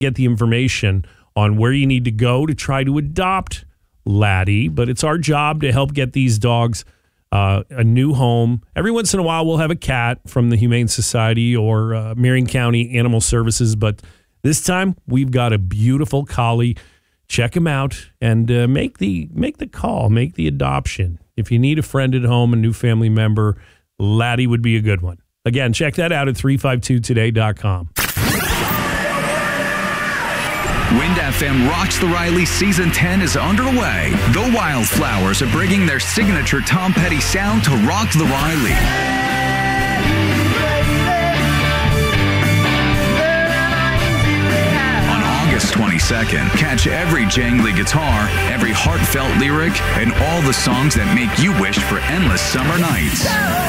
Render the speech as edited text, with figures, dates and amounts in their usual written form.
get the information on where you need to go to try to adopt Laddie. But it's our job to help get these dogs a new home. Every once in a while, we'll have a cat from the Humane Society or Marion County Animal Services. But this time, we've got a beautiful collie. Check him out and make the call, make the adoption. If you need a friend at home, a new family member, Laddie would be a good one. Again, check that out at 352today.com. Wind FM Rocks the Riley Season 10 is underway. The Wildflowers are bringing their signature Tom Petty sound to rock the Riley. On August 22nd, catch every jangly guitar, every heartfelt lyric, and all the songs that make you wish for endless summer nights.